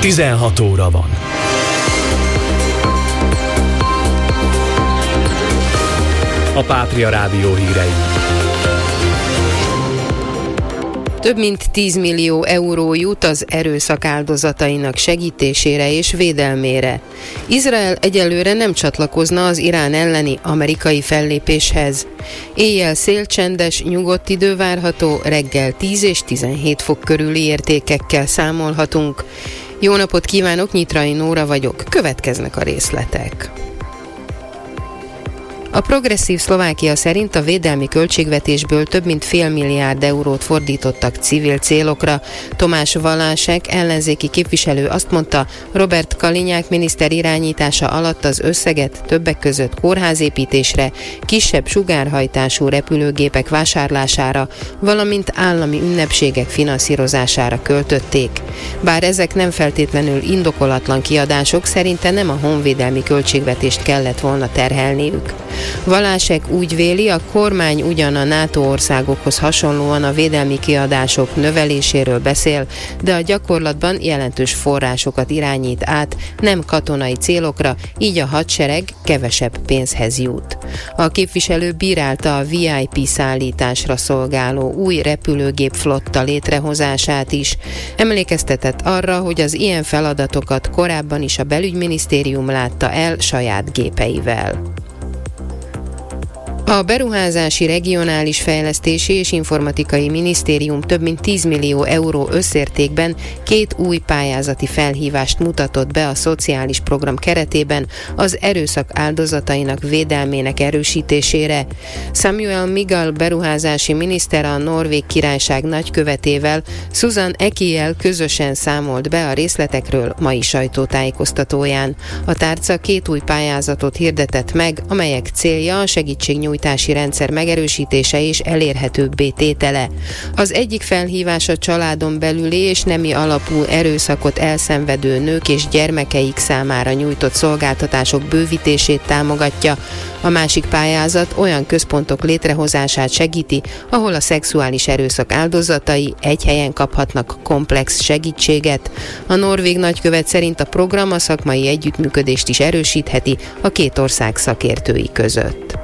16 óra van. A Pátria Rádió hírei. Több mint 10 millió euró jut az erőszak áldozatainak segítésére és védelmére. Izrael egyelőre nem csatlakozna az Irán elleni amerikai fellépéshez. Éjjel szélcsendes, nyugodt idő várható, reggel 10 és 17 fok körüli értékekkel számolhatunk. Jó napot kívánok, Nyitrai Nóra vagyok, következnek a részletek. A Progresszív Szlovákia szerint a védelmi költségvetésből több mint $500 millió eurót fordítottak civil célokra. Tomás Valásek ellenzéki képviselő azt mondta, Robert Kalinyák miniszter irányítása alatt az összeget többek között kórházépítésre, kisebb sugárhajtású repülőgépek vásárlására, valamint állami ünnepségek finanszírozására költötték. Bár ezek nem feltétlenül indokolatlan kiadások, szerinte nem a honvédelmi költségvetést kellett volna terhelniük. Valásek úgy véli, a kormány ugyan a NATO országokhoz hasonlóan a védelmi kiadások növeléséről beszél, de a gyakorlatban jelentős forrásokat irányít át, nem katonai célokra, így a hadsereg kevesebb pénzhez jut. A képviselő bírálta a VIP szállításra szolgáló új repülőgép flotta létrehozását is. Emlékeztetett arra, hogy az ilyen feladatokat korábban is a belügyminisztérium látta el saját gépeivel. A Beruházási, Regionális Fejlesztési és Informatikai Minisztérium több mint 10 millió euró összértékben 2 új pályázati felhívást mutatott be a szociális program keretében az erőszak áldozatainak védelmének erősítésére. Samuel Migal beruházási miniszter a Norvég Királyság nagykövetével, Susan Ekiel közösen számolt be a részletekről mai sajtótájékoztatóján. A tárca 2 új pályázatot hirdetett meg, amelyek célja a segítségnyújtási rendszer megerősítése és elérhetőbbé tétele. Az egyik felhívás a családon belüli és nemi alapú erőszakot elszenvedő nők és gyermekeik számára nyújtott szolgáltatások bővítését támogatja. A másik pályázat olyan központok létrehozását segíti, ahol a szexuális erőszak áldozatai egy helyen kaphatnak komplex segítséget. A norvég nagykövet szerint a program a szakmai együttműködést is erősítheti a 2 ország szakértői között.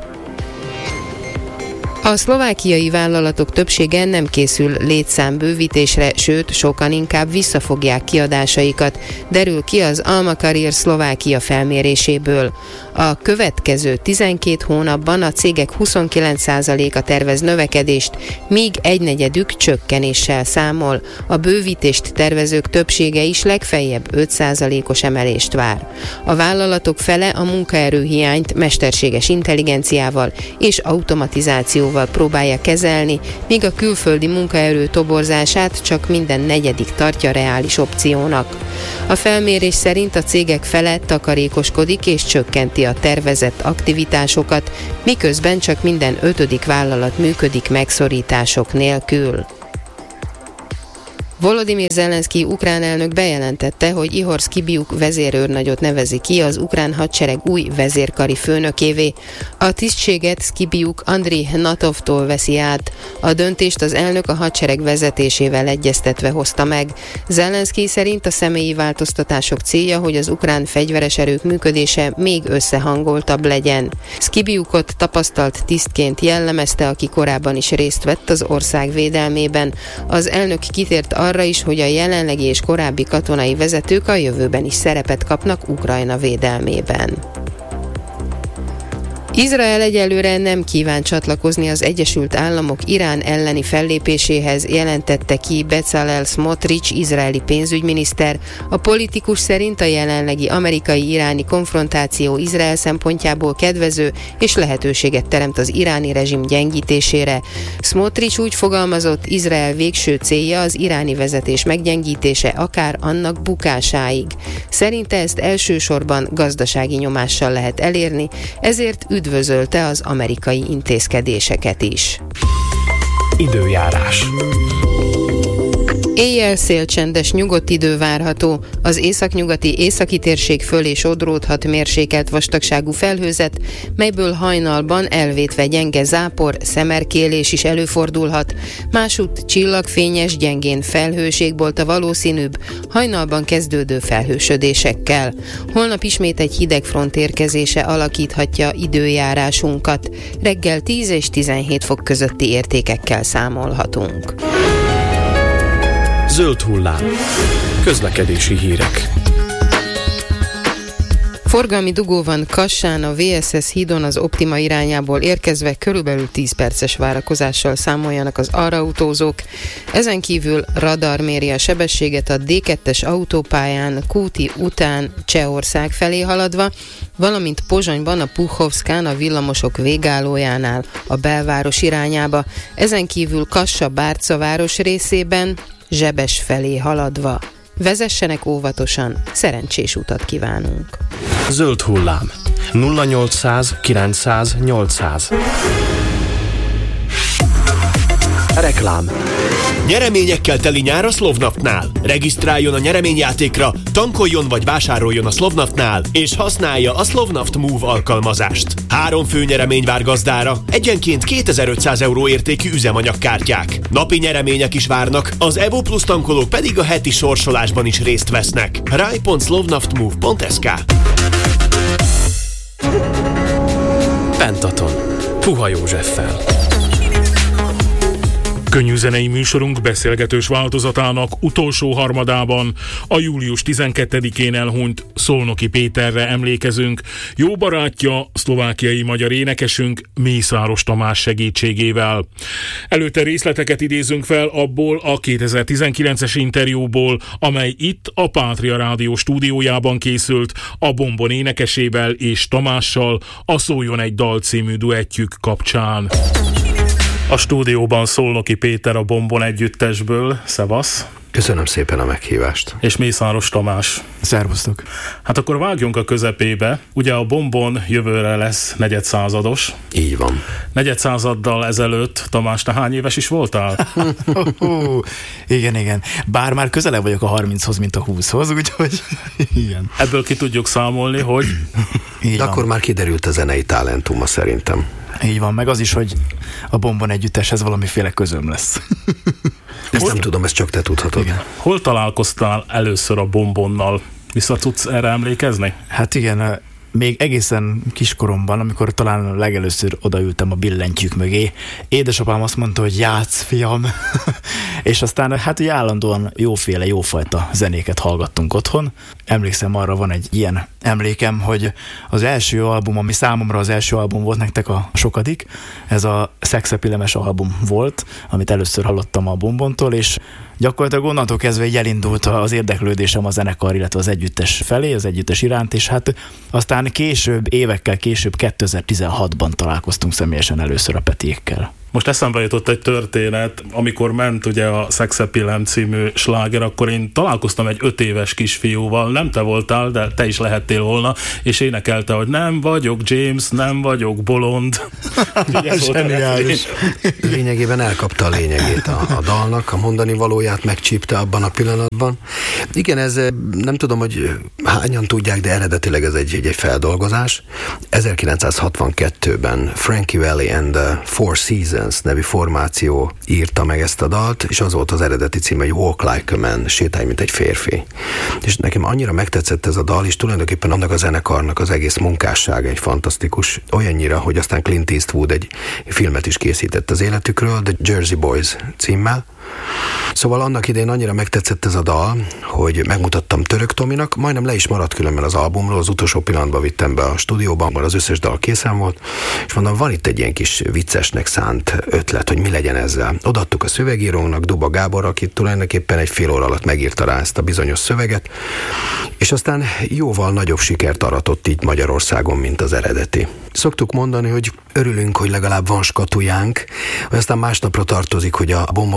A szlovákiai vállalatok többsége nem készül létszámbővítésre, sőt, sokan inkább visszafogják kiadásaikat, derül ki az Alma Career Szlovákia felméréséből. A következő 12 hónapban a cégek 29%-a tervez növekedést, míg 1/4 csökkenéssel számol. A bővítést tervezők többsége is legfeljebb 5%-os emelést vár. A vállalatok fele a munkaerőhiányt mesterséges intelligenciával és automatizációval próbálja kezelni, míg a külföldi munkaerő toborzását csak minden 4. tartja reális opciónak. A felmérés szerint a cégek fele takarékoskodik és csökkenti a tervezett aktivitásokat, miközben csak minden 5. vállalat működik megszorítások nélkül. Volodymyr Zelenszky ukrán elnök bejelentette, hogy Ihor Szkibiuk vezérőrnagyot nevezi ki az ukrán hadsereg új vezérkari főnökévé. A tisztséget Szkibiuk Andriy Hnatovtól veszi át. A döntést az elnök a hadsereg vezetésével egyeztetve hozta meg. Zelenszky szerint a személyi változtatások célja, hogy az ukrán fegyveres erők működése még összehangoltabb legyen. Szkibiukot tapasztalt tisztként jellemezte, aki korábban is részt vett az ország védelmében. Az elnök kitért arra is, hogy a jelenlegi és korábbi katonai vezetők a jövőben is szerepet kapnak Ukrajna védelmében. Izrael egyelőre nem kíván csatlakozni az Egyesült Államok Irán elleni fellépéséhez, jelentette ki Bezalel Smotrich, izraeli pénzügyminiszter. A politikus szerint a jelenlegi amerikai-iráni konfrontáció Izrael szempontjából kedvező és lehetőséget teremt az iráni rezsim gyengítésére. Smotrich úgy fogalmazott, Izrael végső célja az iráni vezetés meggyengítése, akár annak bukásáig. Szerinte ezt elsősorban gazdasági nyomással lehet elérni, ezért üdvözölte az amerikai intézkedéseket is. Időjárás. Éjjel szélcsendes, nyugodt idő várható. Az északnyugati északi térség fölé sodródhat mérsékelt vastagságú felhőzet, melyből hajnalban elvétve gyenge zápor, szemerkélés is előfordulhat. Másútt csillagfényes, gyengén felhős égbolta valószínűbb, hajnalban kezdődő felhősödésekkel. Holnap ismét egy hideg front érkezése alakíthatja időjárásunkat. Reggel 10 és 17 fok közötti értékekkel számolhatunk. Zöld hullám. Közlekedési hírek. Forgalmi dugó van Kassán, a VSS hídon az Optima irányából érkezve körülbelül 10 perces várakozással számoljanak az arra autózók. Ezen kívül radar méri a sebességet a D2-es autópályán Kúti után Csehország felé haladva, valamint Pozsonyban a Puchovszkán a villamosok végállójánál a belváros irányába. Ezen kívül Kassa-Bárca város részében Zsebes felé haladva. Vezessenek óvatosan, szerencsés utat kívánunk. Zöld hullám. 0800 900 800. Reklám. Nyereményekkel teli nyár a Slovnaftnál. Regisztráljon a nyereményjátékra, tankoljon vagy vásároljon a Slovnaftnál, és használja a Slovnaft Move alkalmazást. 3 fő nyeremény vár gazdára, egyenként 2500 € értékű üzemanyagkártyák. Napi nyeremények is várnak, az Evo Plus tankolók pedig a heti sorsolásban is részt vesznek. rai.slovnaftmove.sk. Pentaton. Puha Józseffel. Könnyű zenei műsorunk beszélgetős változatának utolsó harmadában a július 12-én elhunyt Szolnoki Péterre emlékezünk, jó barátja, szlovákiai magyar énekesünk Mészáros Tamás segítségével. Előtte részleteket idézünk fel abból a 2019-es interjúból, amely itt a Pátria Rádió stúdiójában készült a Bombon énekesével és Tamással a Szóljon egy dal című duettjük kapcsán. A stúdióban Szolnoki Péter a Bombon együttesből. Szevasz! Köszönöm szépen a meghívást. És Mészáros Tamás. Szervusztok! Hát akkor vágjunk a közepébe. Ugye a Bombon jövőre lesz negyedszázados. Így van. Negyedszázaddal ezelőtt, Tamás, te hány éves is voltál? Igen. Bár már közelebb vagyok a 30-hoz, mint a 20-hoz, úgyhogy igen. Ebből ki tudjuk számolni, hogy... De akkor már kiderült a zenei talentuma szerintem. Így van, meg az is, hogy a Bombon együtteshez valamiféle közöm lesz. Ezt nem tudom, ezt csak te tudhatod. Igen. Hol találkoztál először a Bombonnal? Vissza tudsz erre emlékezni? Hát igen, még egészen kiskoromban, amikor talán legelőször odaültem a billentyűk mögé, édesapám azt mondta, hogy játsz, fiam, és aztán hát állandóan jófajta zenéket hallgattunk otthon. Emlékszem, arra van egy ilyen emlékem, hogy az első album, ami számomra az első album volt, nektek a sokadik, ez a Sex Appeal-emes album volt, amit először hallottam a Bombontól, és gyakorlatilag onnantól kezdve így elindult az érdeklődésem a zenekar, illetve az együttes felé, az együttes iránt, és hát aztán évekkel később 2016-ban találkoztunk személyesen először a Petiékkel. Most eszembe jutott egy történet, amikor ment ugye a Sex Appeal című sláger, akkor én találkoztam egy 5 éves kisfiúval, nem te voltál, de te is lehettél volna, és énekelte, hogy nem vagyok James, nem vagyok bolond. Zseniális. Lényegében elkapta a lényegét a dalnak, a mondani valóját megcsípte abban a pillanatban. Igen, ez nem tudom, hogy hányan tudják, de eredetileg ez egy feldolgozás. 1962-ben Frankie Valli and the Four Seasons nevű formáció írta meg ezt a dalt, és az volt az eredeti címe, hogy Walk Like a Man, sétálj, mint egy férfi. És nekem annyira megtetszett ez a dal, és tulajdonképpen annak a zenekarnak az egész munkássága egy fantasztikus, olyannyira, hogy aztán Clint Eastwood egy filmet is készített az életükről, The Jersey Boys címmel. Szóval annak idején annyira megtetszett ez a dal, hogy megmutattam Török Tominak, majdnem le is maradt különben az albumról, az utolsó pillanatban vittem be a stúdióban, az összes dal készen volt, és mondom, van itt egy ilyen kis viccesnek szánt ötlet, hogy mi legyen ezzel. Odaadtuk a szövegírónak, Duba Gábor, aki tulajdonképpen egy fél óra alatt megírta rá ezt a bizonyos szöveget, és aztán jóval nagyobb sikert aratott így Magyarországon, mint az eredeti. Szoktuk mondani, hogy örülünk, hogy legalább van skatujánk, vagy aztán másnapra tartozik, hogy a Bombon zenéje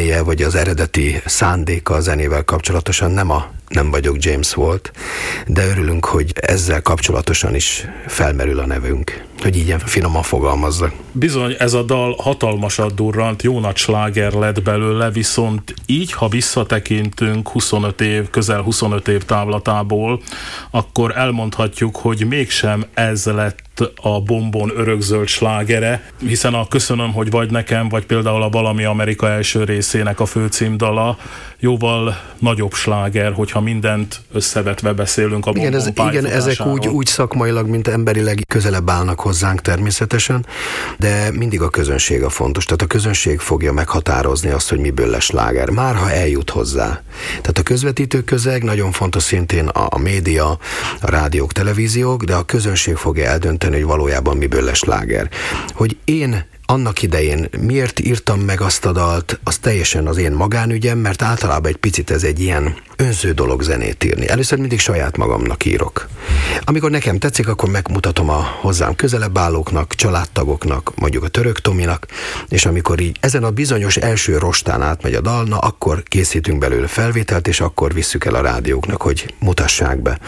zenéje, vagy az eredeti szándéka a zenével kapcsolatosan nem vagyok James volt, de örülünk, hogy ezzel kapcsolatosan is felmerül a nevünk, hogy így finoman fogalmazzak. Bizony, ez a dal hatalmasat durrant, jó nagy sláger lett belőle, viszont így, ha visszatekintünk közel 25 év távlatából, akkor elmondhatjuk, hogy mégsem ez lett a Bombon örökzöld slágere, hiszen a Köszönöm, hogy vagy nekem, vagy például a Valami Amerika első részének a főcímdala jóval nagyobb sláger, hogyha mindent összevetve beszélünk a Bombon pályafutásáról. Igen, ezek úgy szakmailag, mint emberileg közelebb állnak hozzánk természetesen, de mindig a közönség a fontos. Tehát a közönség fogja meghatározni azt, hogy miből lesz sláger. Már ha eljut hozzá. Tehát a közvetítő közeg nagyon fontos, szintén a média, a rádiók, televíziók, de a közönség fogja eldönteni, hogy valójában miből lesz sláger. Hogy én annak idején miért írtam meg azt a dalt, az teljesen az én magánügyem, mert általában egy picit ez egy ilyen önző dolog zenét írni. Először mindig saját magamnak írok. Amikor nekem tetszik, akkor megmutatom a hozzám közelebb állóknak, családtagoknak, mondjuk a Török Tominak, és amikor így ezen a bizonyos első rostán átmegy a dal, na akkor készítünk belőle felvételt, és akkor visszük el a rádióknak, hogy mutassák be.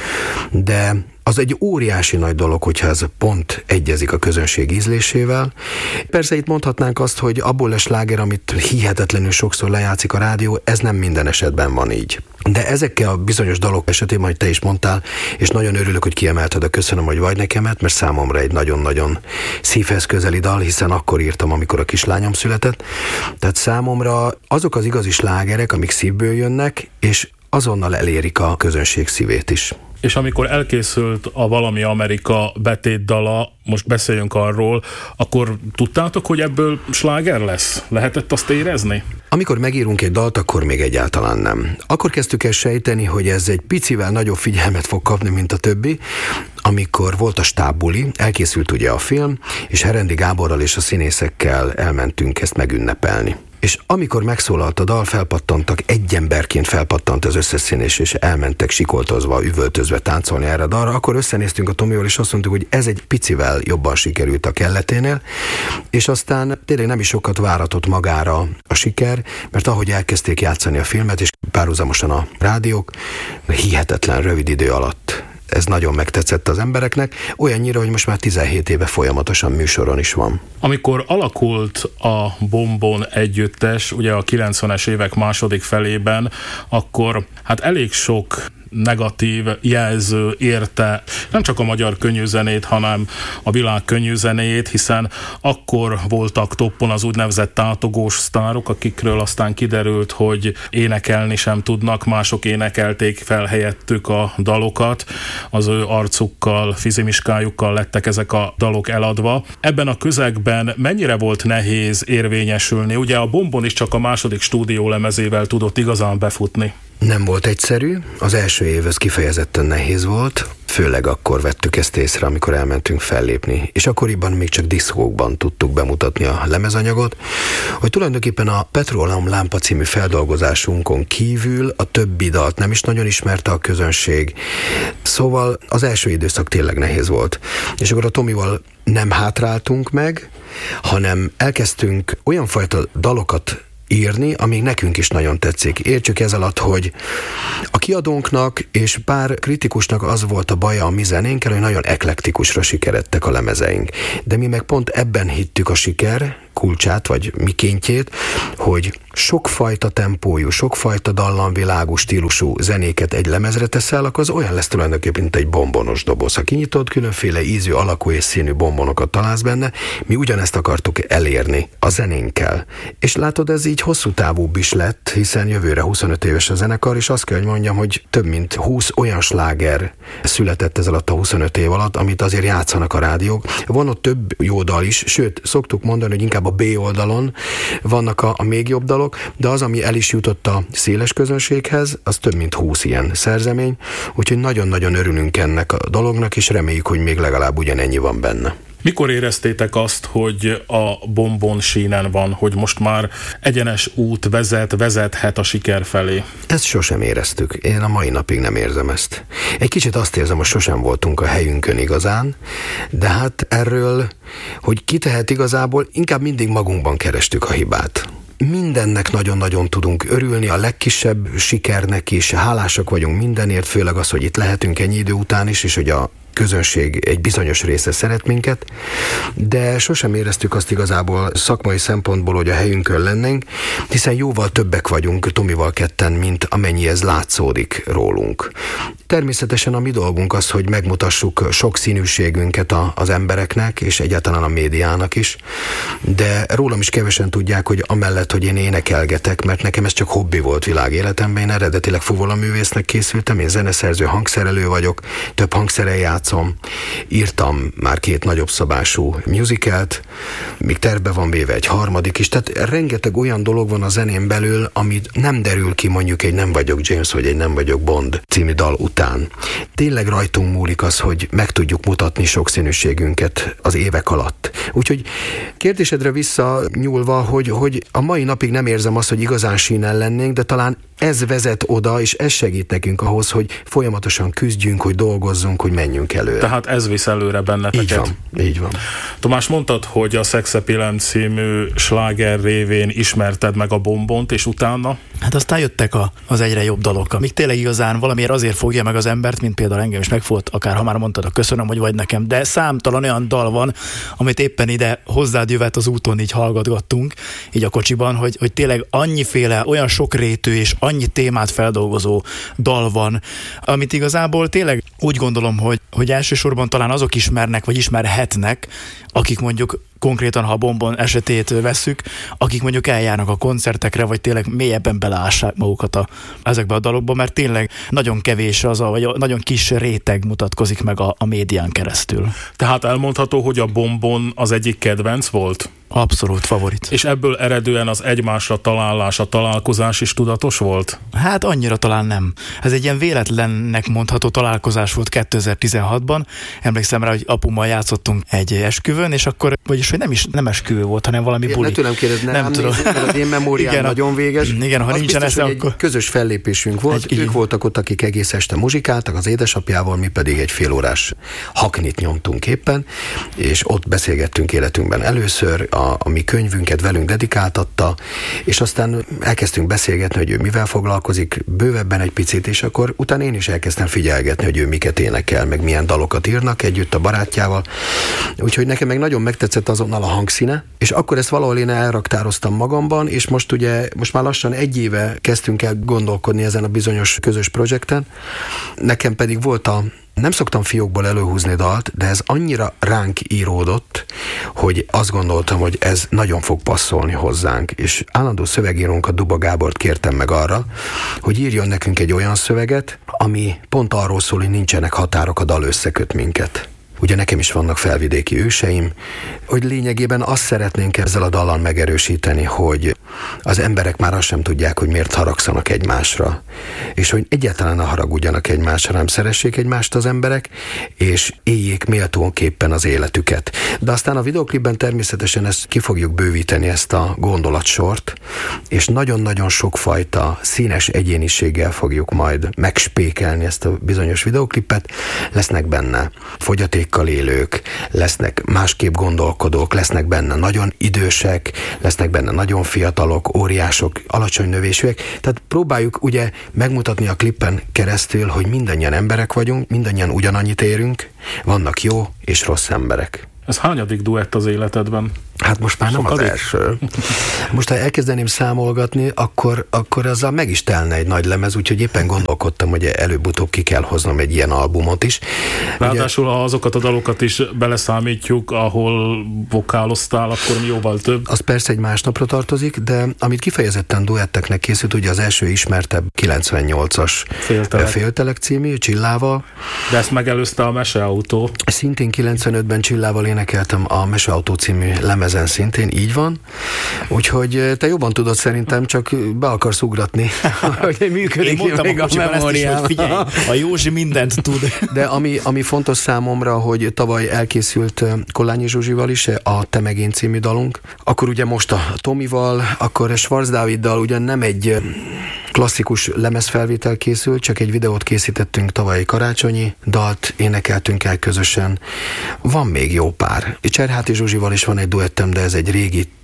De az egy óriási nagy dolog, hogyha ez pont egyezik a közönség ízlésével. Persze itt mondhatnánk azt, hogy abból lesz sláger, amit hihetetlenül sokszor lejátszik a rádió, ez nem minden esetben van így. De ezekkel a bizonyos dalok esetében, ahogy te is mondtál, és nagyon örülök, hogy kiemelted a Köszönöm, hogy vagy nekemet, mert számomra egy nagyon-nagyon szívhez közeli dal, hiszen akkor írtam, amikor a kislányom született. Tehát számomra azok az igazi slágerek, amik szívből jönnek, és azonnal elérik a közönség szívét is. És amikor elkészült a Valami Amerika betétdala, most beszéljünk arról, akkor tudtátok, hogy ebből sláger lesz? Lehetett azt érezni? Amikor megírunk egy dalt, akkor még egyáltalán nem. Akkor kezdtük el sejteni, hogy ez egy picivel nagyobb figyelmet fog kapni, mint a többi, amikor volt a stábbuli, elkészült ugye a film, és Herendi Gáborral és a színészekkel elmentünk ezt megünnepelni. És amikor megszólalt a dal, felpattantak, egy emberként felpattant az összes színés, és elmentek sikoltozva, üvöltözve táncolni erre a dalra, akkor összenéztünk a Tomival, és azt mondtuk, hogy ez egy picivel jobban sikerült a kelleténél, és aztán tényleg nem is sokat váratott magára a siker, mert ahogy elkezdték játszani a filmet, és párhuzamosan a rádiók, hihetetlen rövid idő alatt ez nagyon megtetszett az embereknek, olyannyira, hogy most már 17 éve folyamatosan műsoron is van. Amikor alakult a Bombon együttes, ugye a 90-es évek második felében, akkor hát elég sok negatív jelző érte nem csak a magyar könnyűzenét, hanem a világ könnyűzenéjét, hiszen akkor voltak toppon az úgynevezett tátogós sztárok, akikről aztán kiderült, hogy énekelni sem tudnak, mások énekelték fel helyettük a dalokat, az ő arcukkal, fizimiskájukkal lettek ezek a dalok eladva. Ebben a közegben mennyire volt nehéz érvényesülni? Ugye a Bombon is csak a második stúdiólemezével tudott igazán befutni. Nem volt egyszerű, az első év ez kifejezetten nehéz volt, főleg akkor vettük ezt észre, amikor elmentünk fellépni, és akkoriban még csak diszkókban tudtuk bemutatni a lemezanyagot, hogy tulajdonképpen a Petróleum lámpa című feldolgozásunkon kívül a többi dalt nem is nagyon ismerte a közönség, szóval az első időszak tényleg nehéz volt. És akkor a Tomival nem hátráltunk meg, hanem elkezdtünk olyan fajta dalokat írni, amíg nekünk is nagyon tetszik. Értsük ez alatt, hogy a kiadónknak és pár kritikusnak az volt a baja a mi zenénkkel, hogy nagyon eklektikusra sikeredtek a lemezeink. De mi meg pont ebben hittük a siker kulcsát, vagy mikéntjét, hogy sokfajta tempójú, sokfajta dallamvilágú stílusú zenéket egy lemezre teszel, akkor az olyan lesz tulajdonképpen, mint egy bombonos doboz. Ha kinyitod, különféle ízű, alakú és színű bombonokat találsz benne, mi ugyanezt akartuk elérni a zenénkkel. És látod, ez így hosszú távúbb is lett, hiszen jövőre 25 éves a zenekar, és azt kell, hogy mondjam, hogy több mint 20 olyan sláger született ez alatt a 25 év alatt, amit azért játszanak a rádiók. Van ott több jó dal is, sőt, szoktuk mondani, hogy inkább a B oldalon vannak a még jobb dalok, de az, ami el is jutott a széles közönséghez, az több mint 20 ilyen szerzemény, úgyhogy nagyon-nagyon örülünk ennek a dolognak, és reméljük, hogy még legalább ugyanennyi van benne. Mikor éreztétek azt, hogy a Bombon sínen van, hogy most már egyenes út vezethet a siker felé? Ezt sosem éreztük. Én a mai napig nem érzem ezt. Egy kicsit azt érzem, hogy sosem voltunk a helyünkön igazán, de hát erről, hogy ki tehet igazából, inkább mindig magunkban kerestük a hibát. mindennek nagyon-nagyon tudunk örülni, a legkisebb sikernek is, hálásak vagyunk mindenért, főleg az, hogy itt lehetünk ennyi idő után is, és hogy a közönség egy bizonyos része szeret minket, de sosem éreztük azt igazából szakmai szempontból, hogy a helyünkön lennénk, hiszen jóval többek vagyunk Tomival ketten, mint amennyi ez látszódik rólunk. Természetesen a mi dolgunk az, hogy megmutassuk sok színűségünket az embereknek, és egyáltalán a médiának is, de rólam is kevesen tudják, hogy amellett, hogy én énekelgetek, mert nekem ez csak hobbi volt világéletemben, én eredetileg fuvolaművésznek készültem, én zeneszerző, hangszerelő vagyok, több hangszeren játszom, írtam már 2 nagyobb szabású musicalt, még tervbe van véve egy harmadik is, tehát rengeteg olyan dolog van a zenén belül, amit nem derül ki mondjuk egy Nem vagyok James vagy egy Nem vagyok Bond című dal után. Tényleg rajtunk múlik az, hogy meg tudjuk mutatni sokszínűségünket az évek alatt. Úgyhogy kérdésedre visszanyúlva, hogy a mai napig nem érzem azt, hogy igazán sínen lennénk, de talán ez vezet oda, és ez segít nekünk ahhoz, hogy folyamatosan küzdjünk, hogy dolgozzunk, hogy menjünk előre. Tehát ez visz előre benneteket. Így van. Tomás, mondtad, hogy a Szexepilem című sláger révén ismerted meg a Bombont, és utána? Hát aztán jöttek az egyre jobb dalok, amik tényleg igazán valamiért azért fogja meg az embert, mint például engem is megfogott, akár ha már mondtad, köszönöm, hogy vagy nekem, de számtalan olyan dal van, amit éppen ide hozzád jövet az úton így hallgatgattunk, így a kocsiban, hogy tényleg annyiféle, olyan sokrétű és annyi témát feldolgozó dal van, amit igazából tényleg úgy gondolom, hogy elsősorban talán azok ismernek, vagy ismerhetnek, akik mondjuk konkrétan, ha a Bombon esetét vesszük, akik mondjuk eljárnak a koncertekre, vagy tényleg mélyebben beleássák magukat ezekbe a dalokba, mert tényleg nagyon kevés vagy nagyon kis réteg mutatkozik meg a médián keresztül. Tehát elmondható, hogy a Bombon az egyik kedvenc volt? Abszolút favorit. És ebből eredően az egymásra találás, a találkozás is tudatos volt? Hát annyira talán nem. Ez egy ilyen véletlennek mondható találkozás volt 2016-ban. Emlékszem rá, hogy apummal játszottunk egy esküvőn, és akkor, vagyis hogy nem esküvő volt, hanem valami buli. Ne tőlem kérdezni, nem tudom. Az én memóriám igen, nagyon véges. Igen, ha nincsen esze, akkor... Egy közös fellépésünk volt. Ők voltak ott, akik egész este muzsikáltak az édesapjával, mi pedig egy félórás haknit nyomtunk éppen, és ott beszélgettünk életünkben először, a mi könyvünket velünk dedikáltatta, és aztán elkezdtünk beszélgetni, hogy ő mivel foglalkozik bővebben egy picit, és akkor utána én is elkezdtem figyelgetni, hogy ő miket énekel, meg milyen dalokat írnak együtt a barátjával. Úgyhogy nekem meg nagyon megtetszett azonnal a hangszíne, és akkor ezt valahol én elraktároztam magamban, és most már lassan 1 éve kezdtünk el gondolkodni ezen a bizonyos közös projekten. Nekem pedig volt nem szoktam fiókból előhúzni dalt, de ez annyira ránk íródott, hogy azt gondoltam, hogy ez nagyon fog passzolni hozzánk, és állandó szövegírónk, a Duba Gábort kértem meg arra, hogy írjon nekünk egy olyan szöveget, ami pont arról szól, hogy nincsenek határok, a dal összeköt minket. Ugye nekem is vannak felvidéki őseim, hogy lényegében azt szeretnénk ezzel a dallal megerősíteni, hogy az emberek már azt sem tudják, hogy miért haragszanak egymásra, és hogy egyáltalán ne haragudjanak egymásra, hanem szeressék egymást az emberek, és éljék méltóképpen az életüket. De aztán a videoklipben természetesen ezt ki fogjuk bővíteni, ezt a gondolatsort, és nagyon-nagyon sokfajta színes egyéniséggel fogjuk majd megspékelni ezt a bizonyos videoklipet. Lesznek benne fogyatékkal élők, lesznek másképp gondolkodók, lesznek benne nagyon idősek, lesznek benne nagyon fiatalok, óriások, alacsony növésűek. Tehát próbáljuk ugye megmutatni a klippen keresztül, hogy mindannyian emberek vagyunk, mindannyian ugyanannyit érünk, vannak jó és rossz emberek. Ez hányadik duett az életedben? Hát most már nem az első. Most ha elkezdeném számolgatni, akkor azzal meg is telne egy nagy lemez, úgyhogy éppen gondolkodtam, hogy előbb-utóbb ki kell hoznom egy ilyen albumot is. Ráadásul, ha azokat a dalokat is beleszámítjuk, ahol vokáloztál, akkor jóval több. Az persze egy másnapra tartozik, de amit kifejezetten duetteknek készült, ugye az első ismertebb 98-as Féltelek című, Csillával. De ezt megelőzte a Meseautó. Szintén 95-ben Csillával énekeltem a Meseautó című lemezen szintén, így van. Úgyhogy te jobban tudod szerintem, csak be akarsz ugratni, hogy működik még a memóriám. Hogy figyelj, a Józsi mindent tud. De ami fontos számomra, hogy tavaly elkészült Kollányi Zsuzsival is a Te meg én című dalunk, akkor ugye most a Tomival, akkor Schwarz Dáviddal ugyan nem egy klasszikus lemezfelvétel készült, csak egy videót készítettünk tavalyi karácsonyi dalt, énekeltünk el közösen. Van még jó pár. Cserháti Zsuzsival is van egy duettem, de ez egy régi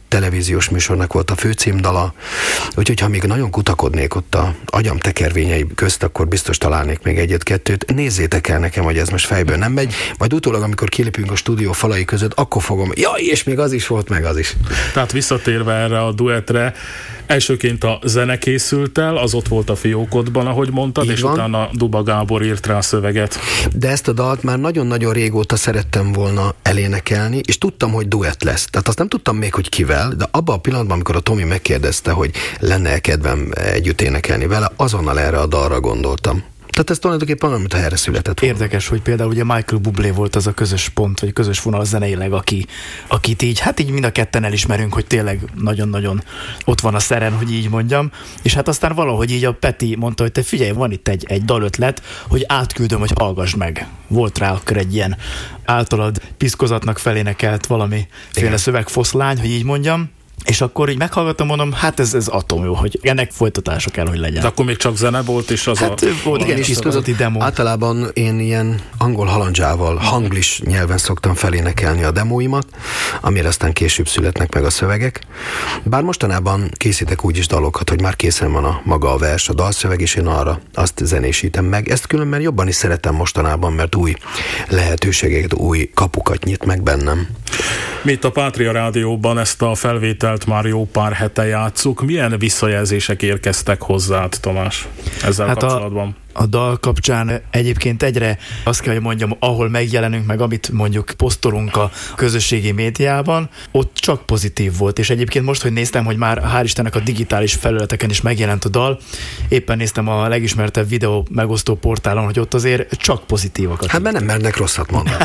televíziós műsornak volt a főcímdala, úgyhogy ha még nagyon kutakodnék ott a agyam tekervényei közt, akkor biztos találnék még egyet-kettőt. Nézzétek el nekem, hogy ez most fejből nem megy, majd utólag, amikor kilépünk a stúdió falai között, akkor fogom, jaj, és még az is volt, meg az is. Tehát visszatérve erre a duettre, elsőként a zene készült el, az ott volt a fiókodban, ahogy mondtad, így és van. Utána Duba Gábor írt rá a szöveget. De ezt a dalt már nagyon-nagyon régóta szerettem volna elénekelni, és tudtam, hogy duett lesz. Tehát azt nem tudtam még, hogy kivel, de abban a pillanatban, amikor a Tomi megkérdezte, hogy lenne kedvem együtt énekelni vele, azonnal erre a dalra gondoltam. Tehát ez tulajdonképpen olyan, mint a erre született volna. Érdekes, hogy például ugye Michael Bublé volt az a közös pont, vagy közös vonal zeneileg, akit így mind a ketten elismerünk, hogy tényleg nagyon-nagyon ott van a szeren, hogy így mondjam. És hát aztán valahogy így a Peti mondta, hogy te figyelj, van itt egy dalötlet, hogy átküldöm, hogy hallgass meg. Volt rá akkor egy ilyen általad piszkozatnak felénekelt valamiféle szövegfoszlány, hogy így mondjam. És akkor így meghallgattam, mondom, hát ez atom jó, hogy ennek folytatása kell, hogy legyen. De akkor még csak zene volt, és az volt igen, és közötti demo. Általában én ilyen angol halandzsával, hanglis nyelven szoktam felénekelni a demóimat, amire aztán később születnek meg a szövegek. Bár mostanában készítek úgy is dalokat, hogy már készen van a maga a vers, a dalszöveg, és én arra azt zenésítem meg. Ezt különben jobban is szeretem mostanában, mert új lehetőségeket, új kapukat nyit meg bennem. Mi itt a Pátria Rádióban ezt a felvételt már jó pár hete játsszuk. Milyen visszajelzések érkeztek hozzád, Tamás, ezzel kapcsolatban? A dal kapcsán egyébként egyre azt kell, hogy mondjam, ahol megjelenünk, meg amit mondjuk posztolunk a közösségi médiában, ott csak pozitív volt. És egyébként most, hogy néztem, hogy már hál' Istennek a digitális felületeken is megjelent a dal, éppen néztem a legismertebb videó megosztó portálon, hogy ott azért csak pozitívakat. Hát mert nem mernek rosszat mondani.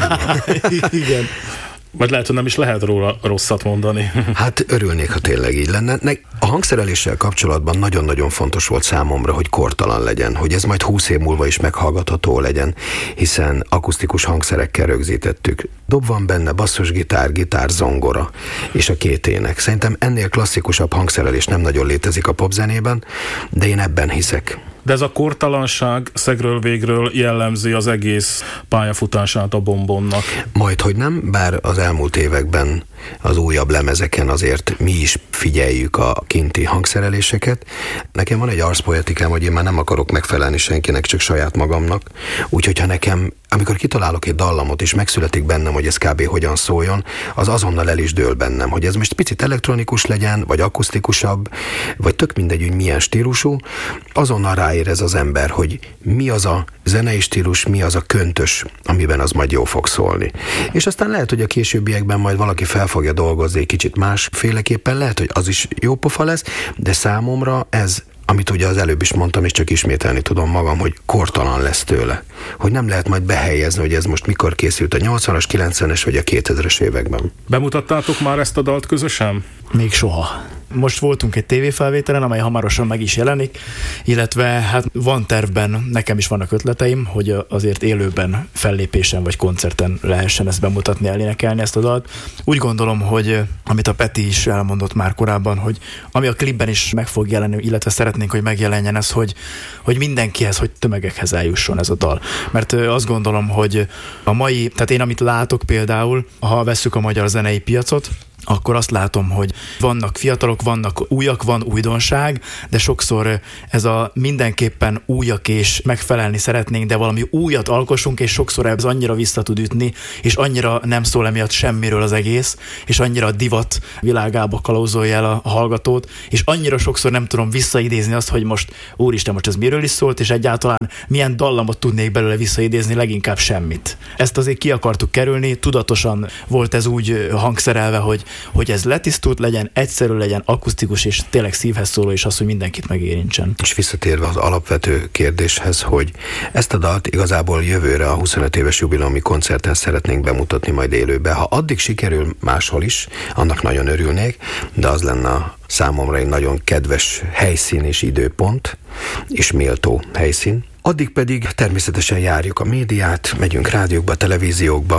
Igen. Vagy lehet, hogy nem is lehet róla rosszat mondani. Hát örülnék, ha tényleg így lenne. A hangszereléssel kapcsolatban nagyon-nagyon fontos volt számomra, hogy kortalan legyen, hogy ez majd 20 év múlva is meghallgatható legyen, hiszen akusztikus hangszerekkel rögzítettük. Dob van benne, basszusgitár, gitár, zongora és a két ének. Szerintem ennél klasszikusabb hangszerelés nem nagyon létezik a popzenében, de én ebben hiszek. De ez a kortalanság szegről végről jellemzi az egész pályafutását a Bombonnak. Majdhogy nem, bár az elmúlt években az újabb lemezeken azért mi is figyeljük a kinti hangszereléseket. Nekem van egy arszpoetikám, hogy én már nem akarok megfelelni senkinek, csak saját magamnak. Úgyhogy ha nekem, amikor kitalálok egy dallamot, és megszületik bennem, hogy ez kb. Hogyan szóljon, az azonnal el is dől bennem, hogy ez most picit elektronikus legyen, vagy akusztikusabb, vagy tök mindegy, hogy milyen stílusú, azonnal ráérez az ember, hogy mi az a zenei stílus, mi az a köntös, amiben az majd jó fog szólni. És aztán lehet, hogy a későbbiekben majd valaki fel fogja dolgozni egy kicsit másféleképpen, lehet, hogy az is jó pofa lesz, de számomra ez, amit ugye az előbb is mondtam, és csak ismételni tudom magam, hogy kortalan lesz tőle. Hogy nem lehet majd behelyezni, hogy ez most mikor készült, a 80-as, 90-es vagy a 2000-es években. Bemutattátok már ezt a dalt közösen? Még soha. Most voltunk egy tévéfelvételen, amely hamarosan meg is jelenik, illetve hát van tervben, nekem is vannak ötleteim, hogy azért élőben fellépésen vagy koncerten lehessen ezt bemutatni, elénekelni ezt a dalt. Úgy gondolom, hogy amit a Peti is elmondott már korábban, hogy ami a klipben is meg fog jelenni, illetve szeretnénk, hogy megjelenjen ez, hogy mindenkihez, hogy tömegekhez eljusson ez a dal. Mert azt gondolom, hogy a mai, tehát én amit látok például, ha vesszük a magyar zenei piacot, akkor azt látom, hogy vannak fiatalok, vannak újak, van újdonság, de sokszor ez a mindenképpen újak és megfelelni szeretnénk, de valami újat alkossunk, és sokszor ez annyira vissza tud ütni, és annyira nem szól emiatt semmiről az egész, és annyira divat világába kalauzolja el a hallgatót, és annyira sokszor nem tudom visszaidézni azt, hogy most úristen, most ez miről is szólt, és egyáltalán milyen dallamot tudnék belőle visszaidézni, leginkább semmit. Ezt azért ki akartuk kerülni, tudatosan volt ez úgy hangszerelve, hogy ez letisztult legyen, egyszerű legyen, akusztikus és tényleg szívhez szóló, és az, hogy mindenkit megérintsen. És visszatérve az alapvető kérdéshez, hogy ezt a dalt igazából jövőre a 25 éves jubileumi koncerten szeretnénk bemutatni majd élőbe. Ha addig sikerül máshol is, annak nagyon örülnék, de az lenne a számomra egy nagyon kedves helyszín és időpont, és méltó helyszín. Addig pedig természetesen járjuk a médiát, megyünk rádiókba, televíziókba,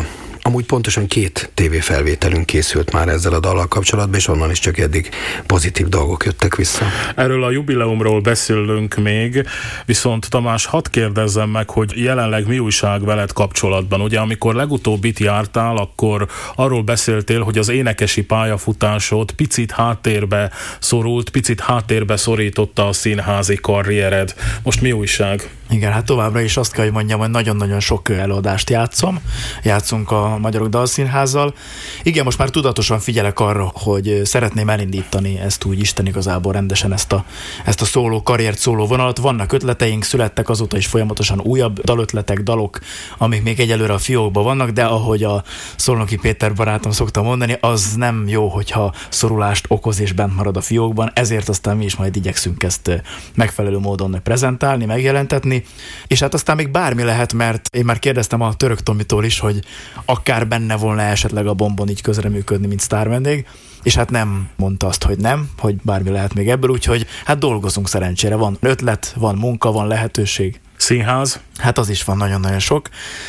Amúgy pontosan 2 tévéfelvételünk készült már ezzel a dallal kapcsolatban, és onnan is csak eddig pozitív dolgok jöttek vissza. Erről a jubileumról beszélünk még, viszont Tamás, hadd kérdezzem meg, hogy jelenleg mi újság veled kapcsolatban? Ugye amikor legutóbb itt jártál, akkor arról beszéltél, hogy az énekesi pályafutásod picit háttérbe szorult, picit háttérbe szorította a színházi karriered. Most mi újság? Igen, hát továbbra is azt kell, hogy mondjam, hogy nagyon-nagyon sok előadást játszunk a Magyarok Dalszínházzal. Igen, most már tudatosan figyelek arra, hogy szeretném elindítani ezt úgy Isten igazából rendesen ezt a szóló karriert, szóló vonalat. Vannak ötleteink, születtek azóta is folyamatosan újabb dalötletek, dalok, amik még egyelőre a fiókban vannak, de ahogy a Szolnoki Péter barátom szokta mondani, az nem jó, hogyha szorulást okoz és bent marad a fiókban, ezért aztán mi is majd igyekszünk ezt megfelelő módon prezentálni, megjelentetni. És hát aztán még bármi lehet, mert én már kérdeztem a Török Tomitól is, hogy akár benne volna esetleg a Bombon így közreműködni, mint sztárvendég, és hát nem mondta azt, hogy nem, hogy bármi lehet még ebből, úgyhogy hát dolgozunk szerencsére. Van ötlet, van munka, van lehetőség. Színház? Hát az is van nagyon-nagyon sok.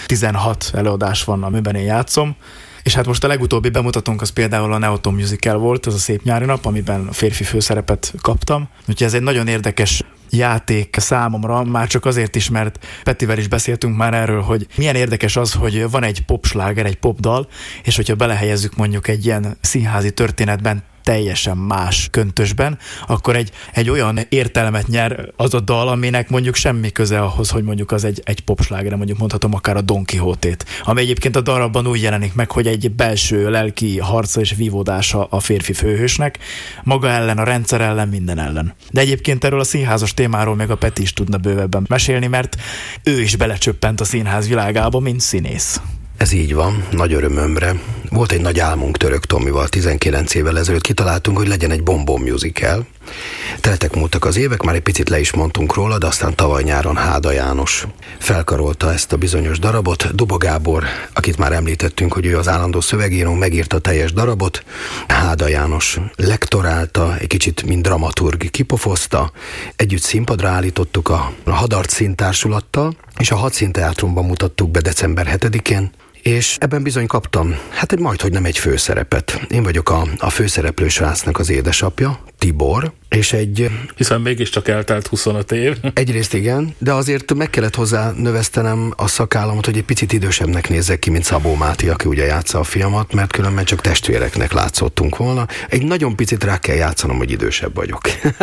16 előadás van, amiben én játszom. És hát most a legutóbbi bemutatónk az például a Neoton Musical volt, ez a Szép nyári nap, amiben férfi főszerepet kaptam. Úgyhogy ez egy nagyon érdekes játék számomra, már csak azért is, mert Petivel is beszéltünk már erről, hogy milyen érdekes az, hogy van egy popsláger, egy popdal, és hogyha belehelyezzük mondjuk egy ilyen színházi történetben, teljesen más köntösben, akkor egy olyan értelmet nyer az a dal, aminek mondjuk semmi köze ahhoz, hogy mondjuk az egy popsláger, mondjuk mondhatom akár a Don Quixote-t, ami egyébként a dalban úgy jelenik meg, hogy egy belső lelki harca és vívódása a férfi főhősnek, maga ellen, a rendszer ellen, minden ellen. De egyébként erről a színházas témáról még a Peti is tudna bővebben mesélni, mert ő is belecsöppent a színház világába, mint színész. Ez így van, nagy örömömre. Volt egy nagy álmunk Török Tomival 19 évvel ezelőtt, kitaláltunk, hogy legyen egy Bombon musical. Teltek múltak az évek, már egy picit le is mondtunk róla, de aztán tavaly nyáron Háda János felkarolta ezt a bizonyos darabot. Duba Gábor, akit már említettünk, hogy ő az állandó szövegíró, megírta a teljes darabot. Háda János lektorálta, egy kicsit mint dramaturg kipofozta. Együtt színpadra állítottuk a Hadarc Színtársulattal, és a Hadszínteátrumban mutattuk be december 7-én. És ebben bizony kaptam, hát majdhogy nem egy főszerepet. Én vagyok a főszereplő srácnak az édesapja, Tibor, és Hiszen mégiscsak eltelt 25 év. Egyrészt igen, de azért meg kellett hozzá növesztenem a szakállamot, hogy egy picit idősebbnek nézzek ki, mint Szabó Máté, aki ugye játsza a fiamat, mert különben csak testvéreknek látszottunk volna. Egy nagyon picit rá kell játszanom, hogy idősebb vagyok.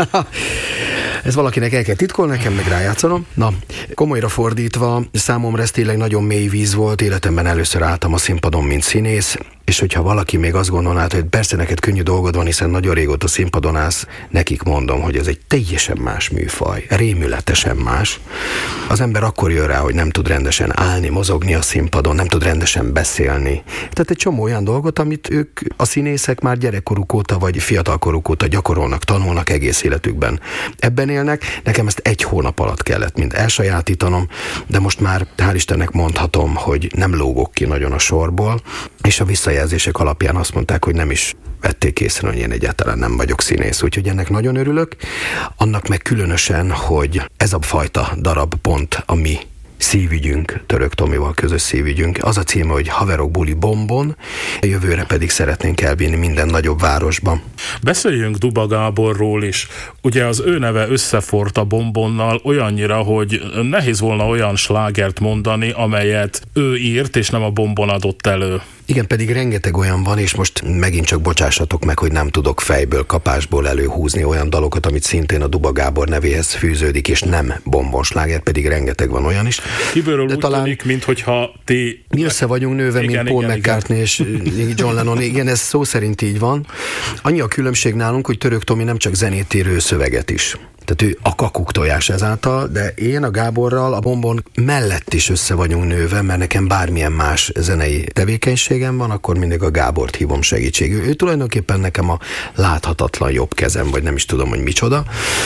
Ez valakinek el kell titkolni, nekem meg rájátszanom. Na, komolyra fordítva, számomra ez tényleg nagyon mély víz volt, életemben először álltam a színpadon, mint színész, és hogyha valaki még azt gondolná, hogy persze neked könnyű dolgod van, hiszen nagyon régóta színpadon állsz, nekik mondom, hogy ez egy teljesen más műfaj, rémületesen más. Az ember akkor jön rá, hogy nem tud rendesen állni, mozogni a színpadon, nem tud rendesen beszélni. Tehát egy csomó olyan dolgot, amit ők, a színészek már gyerekkoruk óta, vagy fiatalkoruk óta gyakorolnak, tanulnak egész életükben. Ebben élnek, nekem ezt 1 hónap alatt kellett mind elsajátítanom, de most már hál' Istennek mondhatom, hogy nem lógok ki nagyon a sorból, és a visszajelzések alapján azt mondták, hogy nem is vették észre, hogy én egyáltalán nem vagyok színész, úgyhogy ennek nagyon örülök. Annak meg különösen, hogy ez a fajta darab pont a mi szívügyünk, Török Tomival közös szívügyünk. Az a címe, hogy Haverok buli Bombon, jövőre pedig szeretnénk elvinni minden nagyobb városba. Beszéljünk Duba Gáborról is. Ugye az ő neve összefort a Bombonnal olyannyira, hogy nehéz volna olyan slágert mondani, amelyet ő írt, és nem a Bombon adott elő. Igen, pedig rengeteg olyan van, és most megint csak bocsássatok meg, hogy nem tudok fejből, kapásból előhúzni olyan dalokat, amit szintén a Duba Gábor nevéhez fűződik, és nem bombonsláger, pedig rengeteg van olyan is. Kiből úgy tűnik, minthogyha ti... Mi össze vagyunk nőve, igen, mint Paul McCartney és John Lennon. Igen, ez szó szerint így van. Annyi a különbség nálunk, hogy Török Tomi nem csak zenét ír, ő szöveget is. Tehát ő a kakuk tojás ezáltal, de én a Gáborral a Bombon mellett is össze vagyunk nőve, mert nekem bármilyen más zenei tevékenységem van, akkor mindig a Gábort hívom segítségül. Ő tulajdonképpen nekem a láthatatlan jobb kezem, vagy nem is tudom, hogy micsoda.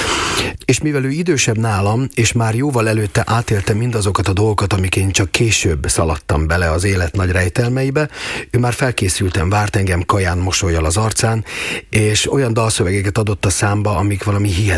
És mivel ő idősebb nálam, és már jóval előtte átélte mindazokat a dolgokat, amik én csak később szaladtam bele az élet nagy rejtelmeibe, ő már felkészülten várt engem kaján, mosollyal az arcán, és olyan dalszövegeket adott a számba, amik valami hihetetlenül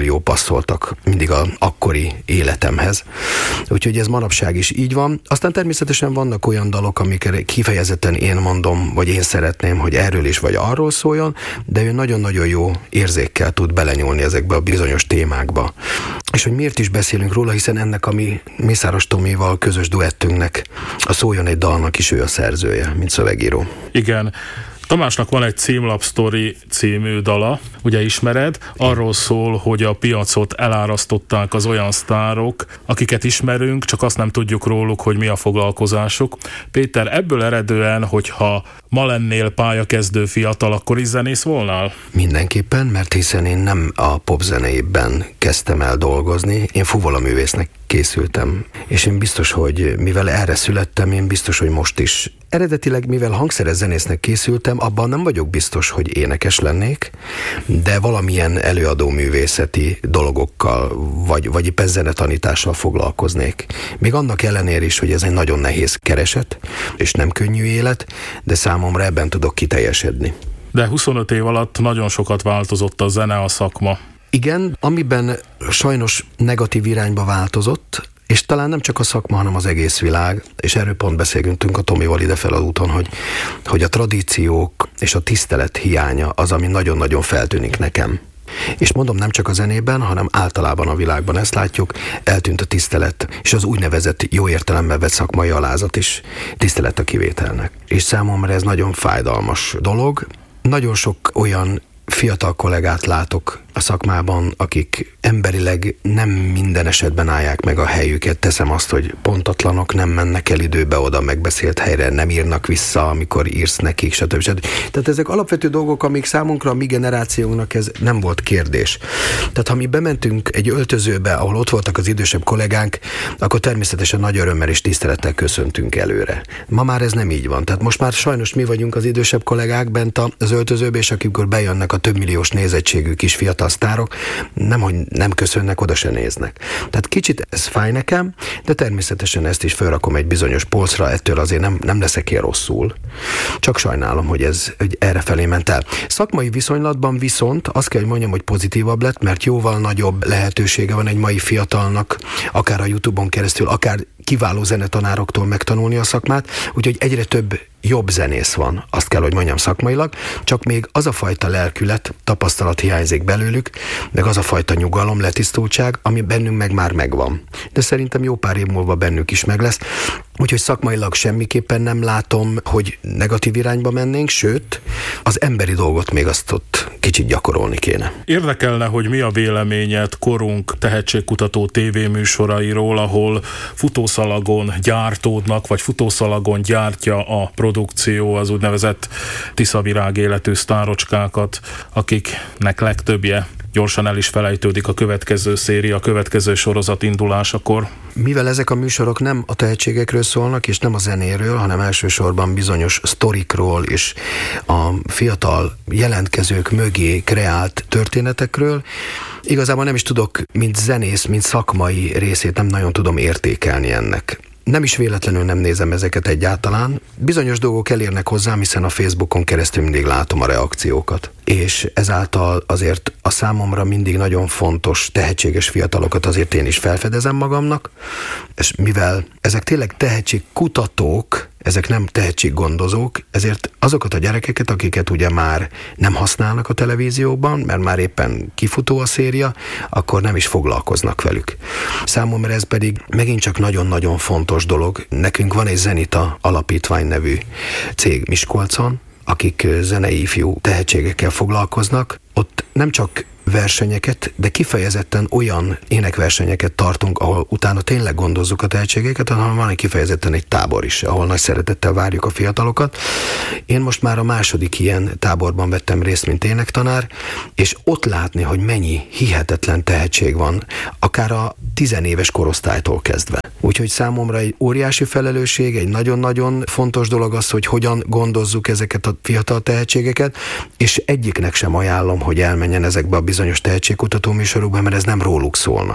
jó passzoltak mindig az akkori életemhez. Úgyhogy ez manapság is így van. Aztán természetesen vannak olyan dalok, amiket kifejezetten én mondom, vagy én szeretném, hogy erről is vagy arról szóljon, de ő nagyon-nagyon jó érzékkel tud belenyúlni ezekbe a bizonyos témákba. És hogy miért is beszélünk róla, hiszen ennek a mi Mészáros Tomival közös duettünknek, a Szóljon egy dalnak is ő a szerzője, mint szövegíró. Igen. Tamásnak van egy Címlapsztori című dala, ugye ismered, arról szól, hogy a piacot elárasztották az olyan sztárok, akiket ismerünk, csak azt nem tudjuk róluk, hogy mi a foglalkozásuk. Péter, ebből eredően, hogyha ma lennél pályakezdő fiatal, akkor is zenész volnál? Mindenképpen, mert hiszen én nem a popzenében kezdtem el dolgozni, én fuvolaművésznek készültem. És én biztos, hogy mivel erre születtem, én biztos, hogy most is. Eredetileg, mivel hangszeres zenésznek készültem, abban nem vagyok biztos, hogy énekes lennék, de valamilyen előadó művészeti dolgokkal, vagy éppen zenetanítással foglalkoznék. Még annak ellenére is, hogy ez egy nagyon nehéz kereset, és nem könnyű élet, de számomra ebben tudok kiteljesedni. De 25 év alatt nagyon sokat változott a zene, a szakma. Igen, amiben sajnos negatív irányba változott, és talán nem csak a szakma, hanem az egész világ, és erről pont beszélgünk a Tomival idefel az úton, hogy a tradíciók és a tisztelet hiánya az, ami nagyon-nagyon feltűnik nekem. És mondom, nem csak a zenében, hanem általában a világban ezt látjuk, eltűnt a tisztelet, és az úgynevezett jó értelemben vett szakmai alázat is tisztelet a kivételnek. És számomra ez nagyon fájdalmas dolog. Nagyon sok olyan fiatal kollégát látok a szakmában, akik emberileg nem minden esetben állják meg a helyüket. Teszem azt, hogy pontatlanok, nem mennek el időbe oda megbeszélt helyre, nem írnak vissza, amikor írsz nekik, stb. Tehát ezek alapvető dolgok, amik számunkra, a mi generációnknak ez nem volt kérdés. Tehát ha mi bementünk egy öltözőbe, ahol ott voltak az idősebb kollégánk, akkor természetesen nagy örömmel és tisztelettel köszöntünk előre. Ma már ez nem így van. Tehát most már sajnos mi vagyunk az idősebb kollégák bent az öltözőbe, és akikor bejönnek a több milliós nézettségű kis fiatal sztárok, nemhogy nem köszönnek, oda se néznek. Tehát kicsit ez fáj nekem, de természetesen ezt is felrakom egy bizonyos polcra, ettől azért nem leszek ilyen rosszul. Csak sajnálom, hogy errefelé ment el. Szakmai viszonylatban viszont azt kell, hogy mondjam, hogy pozitívabb lett, mert jóval nagyobb lehetősége van egy mai fiatalnak, akár a YouTube-on keresztül, akár kiváló zenetanároktól megtanulni a szakmát, úgyhogy egyre több jobb zenész van, azt kell, hogy mondjam szakmailag, csak még az a fajta lelkület, tapasztalat hiányzik belőlük, meg az a fajta nyugalom, letisztultság, ami bennünk meg már megvan. De szerintem jó pár év múlva bennük is meg lesz. Úgyhogy szakmailag semmiképpen nem látom, hogy negatív irányba mennénk, sőt, az emberi dolgot még azt ott kicsit gyakorolni kéne. Érdekelne, hogy mi a véleményed korunk tehetségkutató tévéműsorairól, ahol futószalagon gyártódnak, vagy futószalagon gyártja a produkció az úgynevezett tiszavirág életű sztárocskákat, akiknek legtöbbje gyorsan el is felejtődik a következő széria, a következő sorozat indulásakor. Mivel ezek a műsorok nem a tehetségekről szólnak, és nem a zenéről, hanem elsősorban bizonyos sztorikról és a fiatal jelentkezők mögé kreált történetekről, igazából nem is tudok, mint zenész, mint szakmai részét nem nagyon tudom értékelni ennek. Nem is véletlenül nem nézem ezeket egyáltalán. Bizonyos dolgok elérnek hozzám, hiszen a Facebookon keresztül mindig látom a reakciókat. És ezáltal azért a számomra mindig nagyon fontos, tehetséges fiatalokat azért én is felfedezem magamnak, és mivel ezek tényleg tehetségkutatók, ezek nem tehetséggondozók, ezért azokat a gyerekeket, akiket ugye már nem használnak a televízióban, mert már éppen kifutó a széria, akkor nem is foglalkoznak velük. Számomra ez pedig megint csak nagyon-nagyon fontos dolog. Nekünk van egy Zenita Alapítvány nevű cég Miskolcon, akik zenei ifjú tehetségekkel foglalkoznak. Ott nem csak versenyeket, de kifejezetten olyan énekversenyeket tartunk, ahol utána tényleg gondozzuk a tehetségeket, hanem van kifejezetten egy tábor is, ahol nagy szeretettel várjuk a fiatalokat. Én most már a második ilyen táborban vettem részt, mint énektanár, és ott látni, hogy mennyi hihetetlen tehetség van, akár a 10 éves korosztálytól kezdve. Úgyhogy számomra egy óriási felelősség, egy nagyon-nagyon fontos dolog az, hogy hogyan gondozzuk ezeket a fiatal tehetségeket, és egyiknek sem ajánlom, hogy elmenjen ezekbe a bizonyos tehetségkutató műsorokba, mert ez nem róluk szólnak.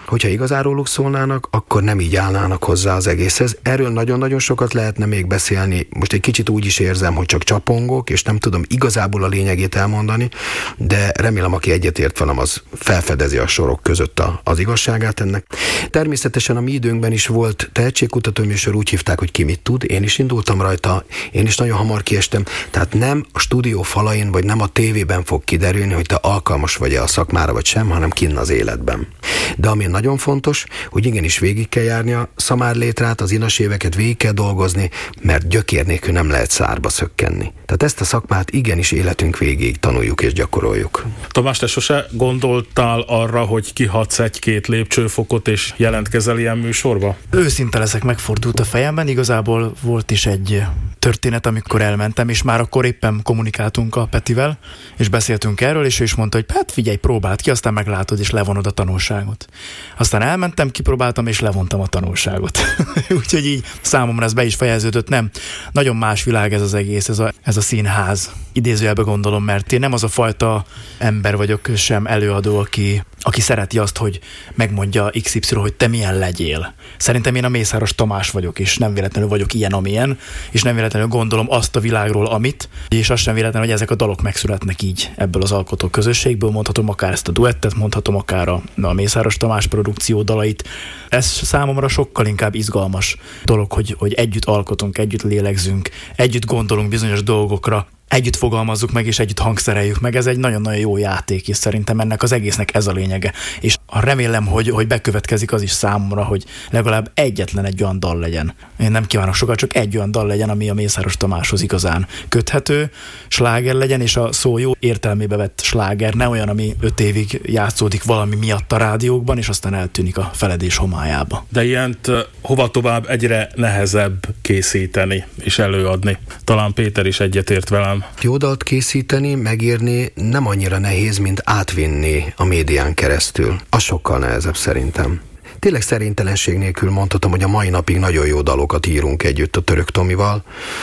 hogyha igazán róluk szólnának, akkor nem így állnának hozzá az egészhez. Erről nagyon-nagyon sokat lehetne még beszélni. Most egy kicsit úgy is érzem, hogy csak csapongok, és nem tudom igazából a lényegét elmondani, de remélem, aki egyetért velem, az felfedezi a sorok között az igazságát ennek. Természetesen a mi időnkben is volt tehetségkutató műsor, úgy hívták, hogy Ki mit tud. Én is indultam rajta, én is nagyon hamar kiestem. Tehát nem a stúdió falain, vagy nem a tévében fog kiderülni, hogy te alkalmas vagy-e a szakmára, vagy sem, hanem kinn az életben. De ami nagyon fontos, hogy igenis végig kell járni a szamárlétrát, az inas éveket végig kell dolgozni, mert gyökér nélkül nem lehet szárba szökkenni. Tehát ezt a szakmát igenis életünk végéig tanuljuk és gyakoroljuk. Tamás, te sose gondoltál arra, hogy kihatsz egy-két lépcsőfokot és jelentkezel ilyen műsorba? Őszinte leszek, megfordult a fejemben. Igazából volt is egy történet, amikor elmentem, és már akkor éppen kommunikáltunk a Petivel, és beszéltünk erről, és ő is mondta, hogy hát figyelj, próbáld ki, aztán meglátod, és levonod a tanulságot. Aztán elmentem, kipróbáltam, és levontam a tanulságot. Úgyhogy így számomra ez be is fejeződött. Nem, nagyon más világ ez az egész, ez a színház. Idézőjelbe gondolom, mert én nem az a fajta ember vagyok, sem előadó, aki szereti azt, hogy megmondja XY, hogy te milyen legyél. Szerintem én a Mészáros Tamás vagyok, és nem véletlenül vagyok ilyen, amilyen, és nem véletlenül gondolom azt a világról, amit, és azt sem véletlenül, hogy ezek a dalok megszületnek így ebből az alkotó közösségből. Mondhatom akár ezt a duettet, mondhatom akár a Mészáros Tamás produkció dalait. Ez számomra sokkal inkább izgalmas dolog, hogy együtt alkotunk, együtt lélegzünk, együtt gondolunk bizonyos dolgokra, együtt fogalmazzuk meg, és együtt hangszereljük meg. Ez egy nagyon-nagyon jó játék, és szerintem ennek az egésznek ez a lényege. És remélem, hogy bekövetkezik az is számomra, hogy legalább egyetlen egy olyan dal legyen. Én nem kívánok sokat, csak egy olyan dal legyen, ami a Mészáros Tamáshoz igazán köthető, sláger legyen, és a szó jó értelmébe vett sláger, ne olyan, ami 5 évig játszódik valami miatt a rádiókban, és aztán eltűnik a feledés homályába. De ilyent hova tovább egyre nehezebb készíteni és előadni. Talán Péter is egyetért velem. Jó dalt készíteni, megírni nem annyira nehéz, mint átvinni a médián keresztül. Az sokkal nehezebb szerintem. Tényleg szerintelenség nélkül mondhatom, hogy a mai napig nagyon jó dalokat írunk együtt a Török Tomival,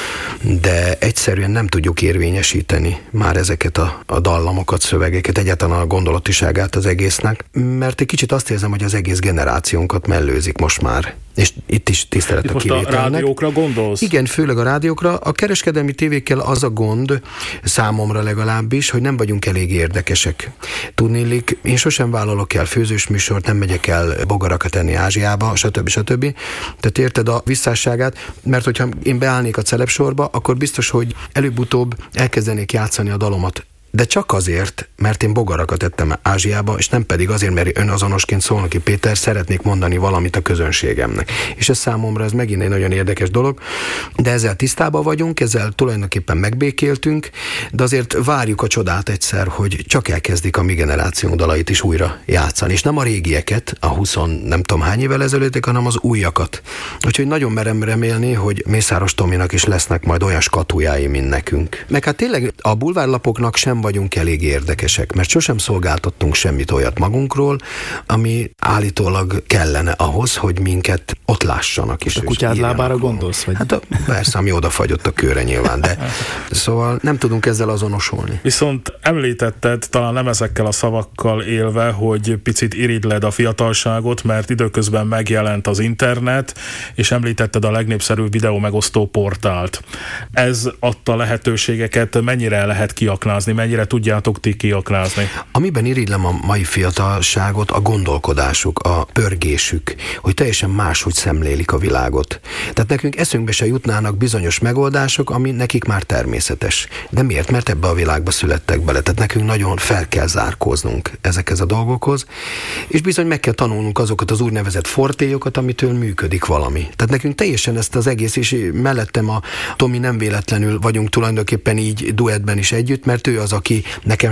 de egyszerűen nem tudjuk érvényesíteni már ezeket a dallamokat, szövegeket, egyáltalán a gondolatiságát az egésznek, mert egy kicsit azt érzem, hogy az egész generációnkat mellőzik most már. És itt is tisztelet a kivételnek. Most a rádiókra gondolsz? Igen, főleg a rádiókra. A kereskedelmi tévékkel az a gond, számomra legalábbis, hogy nem vagyunk elég érdekesek. Tudnélik, én sosem vállalok el főzős műsort, nem megyek el bogarakat enni Ázsiába, stb. Tehát érted a visszásságát, mert hogyha én beállnék a celebsorba, akkor biztos, hogy előbb-utóbb elkezdenék játszani a dalomat. De csak azért, mert én bogarakat ettem Ázsiába, és nem pedig azért, mert önazonosként Szolnoki Péter szeretnék mondani valamit a közönségemnek. És ez számomra ez megint egy nagyon érdekes dolog, de ezzel tisztában vagyunk, ezzel tulajdonképpen megbékéltünk, de azért várjuk a csodát egyszer, hogy csak elkezdik a mi generációnk dalait is újra játszani. És nem a régieket, a 20 nem tudom hány évvel ezelőttek, hanem az újakat. Úgyhogy nagyon merem remélni, hogy Mészáros Tominak is lesznek majd olyan skatujái, mint nekünk. Meg hát tényleg a bulvárlapoknak sem vagyunk elég érdekesek, mert sosem szolgáltattunk semmit olyat magunkról, ami állítólag kellene ahhoz, hogy minket ott lássanak is. A kutyád lábára gondolsz? Vagy? Hát persze, ami odafagyott a kőre nyilván, de szóval nem tudunk ezzel azonosulni. Viszont említetted, talán nem ezekkel a szavakkal élve, hogy picit irigyled a fiatalságot, mert időközben megjelent az internet, és említetted a legnépszerűbb videó megosztó portált. Ez adta lehetőségeket, mennyire lehet kiaknázni, mennyire tudjátok ti kiaknázni? Amiben irigylem a mai fiatalságot, a gondolkodásuk, a pörgésük, hogy teljesen máshogy szemlélik a világot. Tehát nekünk eszünkbe se jutnának bizonyos megoldások, ami nekik már természetes. De miért? Mert ebbe a világba születtek bele. Tehát nekünk nagyon fel kell zárkóznunk ezekhez a dolgokhoz, és bizony meg kell tanulnunk azokat az úgynevezett fortélyokat, amitől működik valami. Tehát nekünk teljesen ezt az egész, és mellettem a Tomi nem véletlenül vagyunk tulajdonképpen így duettben is együtt, mert ő az, aki nekem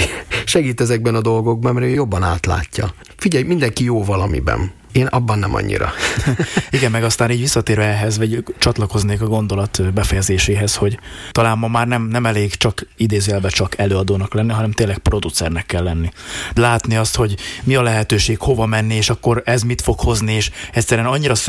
segít ezekben a dolgokban, mert ő jobban átlátja. Figyelj, mindenki jó valamiben. Én abban nem annyira. Igen, meg aztán így visszatérve ehhez, vagy csatlakoznék a gondolat befejezéséhez, hogy talán ma már nem elég csak idézőjelben csak előadónak lenni, hanem tényleg producernek kell lenni. Látni azt, hogy mi a lehetőség, hova menni, és akkor ez mit fog hozni, és egyszerűen annyira